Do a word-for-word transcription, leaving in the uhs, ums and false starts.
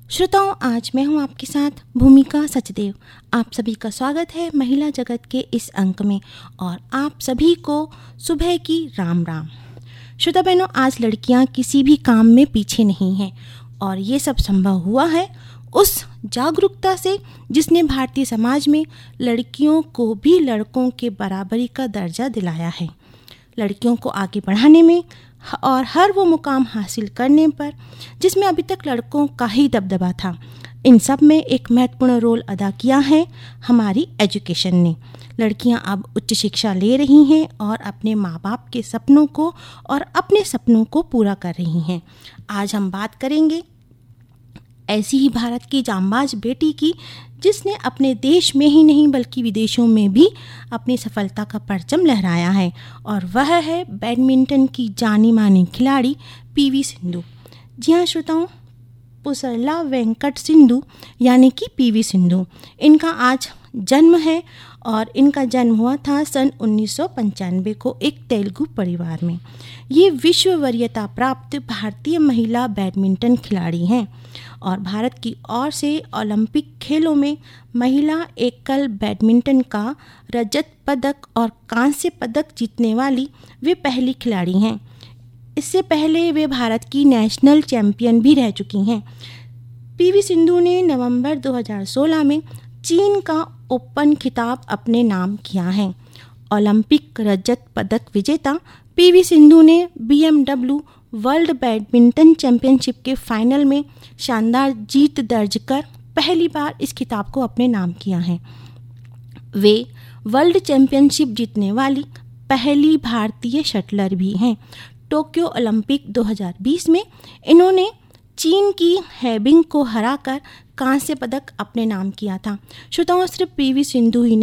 श्रोताओं, आज मैं हूं आपके साथ भूमिका सचदेव। आप सभी का स्वागत है महिला जगत के इस अंक में और आप सभी को सुबह की राम राम। श्रोता बहनों, आज लड़कियां किसी भी काम में पीछे नहीं हैं और ये सब संभव हुआ है उस जागरूकता से जिसने भारतीय समाज में लड़कियों को भी लड़कों के बराबरी का दर्जा दिलाया है। लड़कियों को आगे बढ़ाने में और हर वो मुकाम हासिल करने पर जिसमें अभी तक लड़कों का ही दबदबा था, इन सब में एक महत्वपूर्ण रोल अदा किया है हमारी एजुकेशन ने। लड़कियां अब उच्च शिक्षा ले रही हैं और अपने माँ बाप के सपनों को और अपने सपनों को पूरा कर रही हैं। आज हम बात करेंगे ऐसी ही भारत की जांबाज बेटी की जिसने अपने देश में ही नहीं बल्कि विदेशों में भी अपनी सफलता का परचम लहराया है, और वह है बैडमिंटन की जानी मानी खिलाड़ी पीवी सिंधु। जी हाँ श्रोताओं, पुसरला वेंकट सिंधु यानी कि पीवी सिंधु, इनका आज जन्म है और इनका जन्म हुआ था सन उन्नीस सौ पंचानवे को एक तेलुगु परिवार में। ये विश्व वरीयता प्राप्त भारतीय महिला बैडमिंटन खिलाड़ी हैं और भारत की ओर से ओलंपिक खेलों में महिला एकल बैडमिंटन का रजत पदक और कांस्य पदक जीतने वाली वे पहली खिलाड़ी हैं। इससे पहले वे भारत की नेशनल चैंपियन भी रह चुकी हैं। पीवी सिंधु ने नवंबर दो हज़ार सोलह में चीन का ओपन खिताब अपने नाम किया है। ओलंपिक रजत पदक विजेता पीवी सिंधु ने बीएमडब्ल्यू वर्ल्ड बैडमिंटन चैंपियनशिप के फाइनल में शानदार जीत दर्ज कर पहली बार इस खिताब को अपने नाम किया है। वे वर्ल्ड चैंपियनशिप जीतने वाली पहली भारतीय शटलर भी हैं। टोक्यो ओलंपिक दो हज़ार बीस में इन्होंने चीन की हैबिंग को हराकर कांस्य पदक अपने नाम किया था। श्रोताओं, सिर्फ पीवी सिंधु ही